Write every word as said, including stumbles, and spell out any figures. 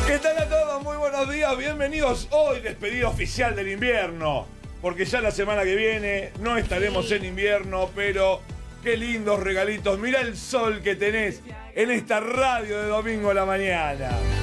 ¿Qué tal a todos? Muy buenos días, bienvenidos. Hoy despedida oficial del invierno, porque ya la semana que viene no estaremos en invierno, pero qué lindos regalitos. Mirá el sol que tenés en esta radio de domingo a la mañana.